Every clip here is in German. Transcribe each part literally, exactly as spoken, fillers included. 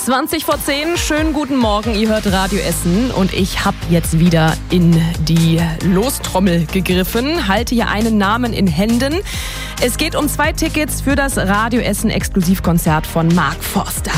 zwanzig vor zehn, schönen guten Morgen, ihr hört Radio Essen und ich habe jetzt wieder in die Lostrommel gegriffen, halte hier einen Namen in Händen. Es geht um zwei Tickets für das Radio Essen Exklusivkonzert von Mark Forster.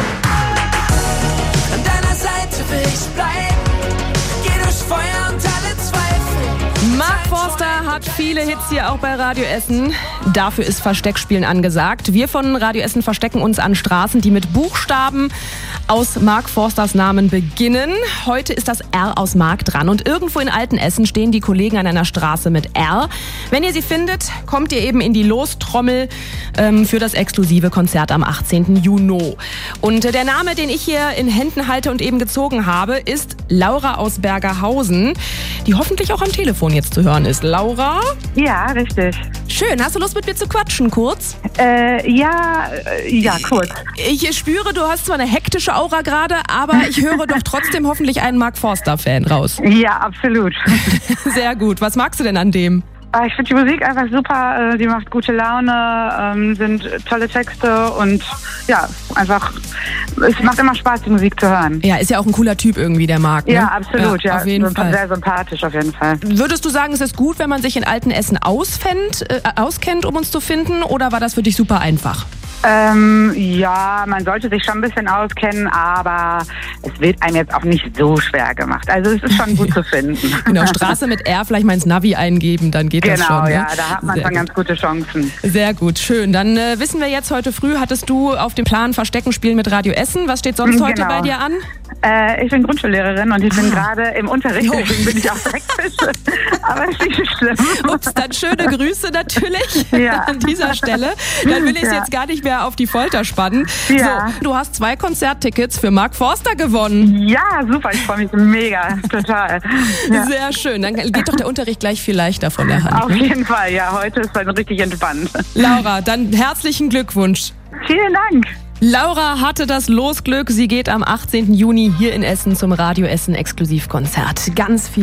An deiner Seite will ich bleiben, geh durch Feuer und alle Zweifel. Mark Forster hat viele Hits hier auch bei Radio Essen. Dafür ist Versteckspielen angesagt. Wir von Radio Essen verstecken uns an Straßen, die mit Buchstaben aus Mark Forsters Namen beginnen. Heute ist das R aus Mark dran und irgendwo in Altenessen stehen die Kollegen an einer Straße mit R. Wenn ihr sie findet, kommt ihr eben in die Lostrommel ähm, für das exklusive Konzert am achtzehnten Juni. Und der Name, den ich hier in Händen halte und eben gezogen habe, ist Laura aus Bergerhausen, die hoffentlich auch am Telefon jetzt zu hören ist. Laura? Ja, richtig. Schön, hast du Lust mit mir zu quatschen kurz? Äh, ja, äh, ja, kurz. Ich spüre, du hast zwar eine hektische Aura gerade, aber ich höre doch trotzdem hoffentlich einen Mark Forster-Fan raus. Ja, absolut. Sehr gut. Was magst du denn an dem? Ich finde die Musik einfach super, die macht gute Laune, ähm, sind tolle Texte und ja, einfach, es macht immer Spaß, die Musik zu hören. Ja, ist ja auch ein cooler Typ irgendwie, der Mark. Ne? Ja, absolut, ja. Auf jeden Fall. Sehr sympathisch, auf jeden Fall. Würdest du sagen, es ist gut, wenn man sich in Altenessen ausfänd, äh, auskennt, um uns zu finden, oder war das für dich super einfach? Ähm, ja, man sollte sich schon ein bisschen auskennen, aber es wird einem jetzt auch nicht so schwer gemacht. Also es ist schon gut zu finden. Genau, Straße mit R, vielleicht mal ins Navi eingeben, dann geht genau, das schon. Genau, ja, ne? da hat man Sehr schon gut. ganz gute Chancen. Sehr gut, schön. Dann äh, wissen wir jetzt, heute früh hattest du auf dem Plan Verstecken spielen mit Radio Essen. Was steht sonst heute Genau. bei dir an? Äh, ich bin Grundschullehrerin und ich bin Ah. gerade im Unterricht, Oh. deswegen bin ich auch hektisch. Aber es ist nicht schlimm. Ups, dann schöne Grüße natürlich Ja. an dieser Stelle. Dann will ich es Ja. jetzt gar nicht mehr auf die Folter spannen. Ja. So, du hast zwei Konzerttickets für Mark Forster gewonnen. Ja, super, ich freue mich mega, total. Ja. Sehr schön. Dann geht doch der Unterricht gleich viel leichter von der Hand. Auf jeden Fall, ja, heute ist dann richtig entspannt. Laura, dann herzlichen Glückwunsch. Vielen Dank. Laura hatte das Losglück. Sie geht am achtzehnten Juni hier in Essen zum Radio Essen Exklusivkonzert. Ganz viel